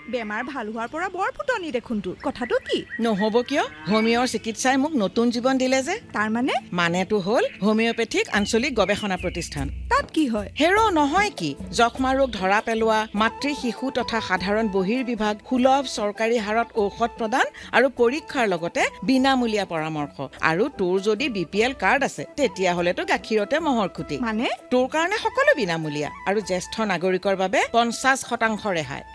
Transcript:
বেমাৰ ভাল হোৱাৰ পৰা বৰ ফুটনি দেখোন তোৰ কথাটো কি নহ'ব কিয় হোমিঅ'ৰ চিকিৎসাই মোক নতুন জীৱন দিলে যে তাৰ মানেটো হ'ল হোমিঅ'পেথিক আঞ্চলিক গৱেষণা প্ৰতিষ্ঠান তাত কি হয় হেৰ নহয় কি যক্ষ্মা ৰোগ ধৰা পেলোৱা মাতৃ শিশু তথা সাধাৰণ বহিৰ্বিভাগ সুলভ চৰকাৰী হাৰত ঔষধ প্ৰদান আৰু পৰীক্ষাৰ লগতে বিনামূলীয়া পৰামৰ্শ আৰু তোৰ যদি BPL কাৰ্ড আছে তেতিয়াহ'লেতো গাখীৰতে মহৰ খুঁটি মানে তোৰ কাৰণে সকলো বিনামূলীয়া আৰু জ্যেষ্ঠ নাগৰিকৰ বাবে 50% ৰেহাই